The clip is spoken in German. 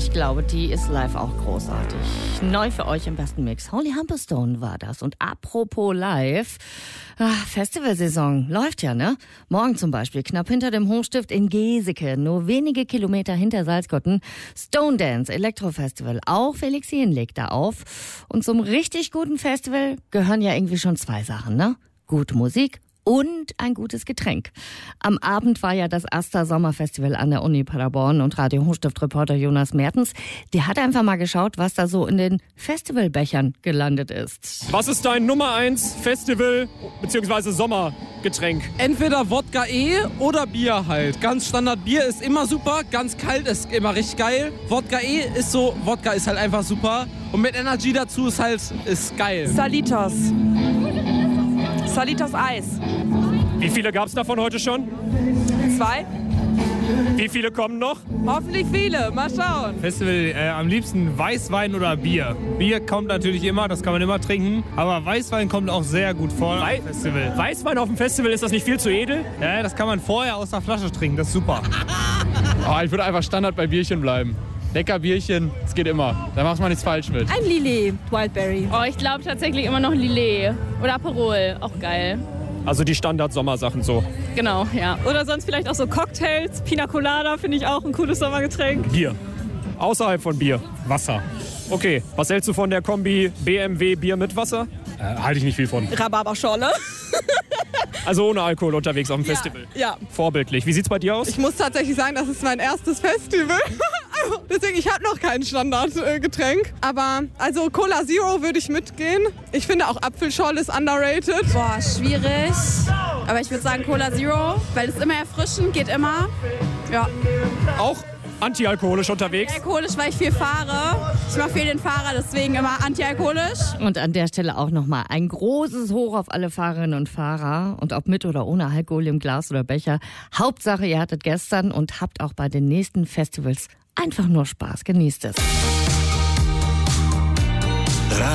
ich glaube, die ist live auch großartig. Neu für euch im besten Mix. Holly Humberstone war das. Und apropos live, Festivalsaison läuft ja, ne? Morgen zum Beispiel, knapp hinter dem Hochstift in Geseke, nur wenige Kilometer hinter Salzgotten, Stone Dance Elektrofestival. Auch Felix Jähn legt da auf. Und zum richtig guten Festival gehören ja irgendwie schon zwei Sachen, ne? Gute Musik und ein gutes Getränk. Am Abend war ja das Asta Sommerfestival an der Uni Paderborn und Radio Hochstift-Reporter Jonas Mertens, der hat einfach mal geschaut, was da so in den Festivalbechern gelandet ist. Was ist dein Nummer 1 Festival bzw. Sommergetränk? Entweder Wodka oder Bier halt. Ganz Standard Bier ist immer super, ganz kalt ist immer richtig geil. Wodka ist halt einfach super und mit Energy dazu ist geil. Salitos Eis. Wie viele gab es davon heute schon? 2. Wie viele kommen noch? Hoffentlich viele. Mal schauen. Festival am liebsten Weißwein oder Bier. Bier kommt natürlich immer, das kann man immer trinken. Aber Weißwein kommt auch sehr gut vor am Festival. Weißwein auf dem Festival, ist das nicht viel zu edel? Ja, das kann man vorher aus der Flasche trinken, das ist super. Ich würde einfach Standard bei Bierchen bleiben. Lecker Bierchen, es geht immer. Da macht man nichts falsch mit. Ein Lillet, Wildberry. Oh, ich glaube tatsächlich immer noch Lillet oder Aperol, auch geil. Also die Standard-Sommersachen so. Genau, ja. Oder sonst vielleicht auch so Cocktails. Pina Colada finde ich auch ein cooles Sommergetränk. Bier. Außerhalb von Bier. Wasser. Okay, was hältst du von der Kombi BMW Bier mit Wasser? Halte ich nicht viel von. Rhabarberschorle. Also ohne Alkohol unterwegs auf dem Festival? Ja. Vorbildlich. Wie sieht's bei dir aus? Ich muss tatsächlich sagen, das ist mein erstes Festival. Deswegen, ich habe noch kein Standardgetränk. Aber also Cola Zero würde ich mitgehen. Ich finde auch Apfelschorle ist underrated. Boah, schwierig. Aber ich würde sagen Cola Zero, weil es immer erfrischend, geht immer. Ja. Auch antialkoholisch unterwegs? Alkoholisch, weil ich viel fahre. Ich mache viel den Fahrer, deswegen immer antialkoholisch. Und an der Stelle auch nochmal ein großes Hoch auf alle Fahrerinnen und Fahrer. Und ob mit oder ohne Alkohol im Glas oder Becher. Hauptsache, ihr hattet gestern und habt auch bei den nächsten Festivals einfach nur Spaß. Genießt es.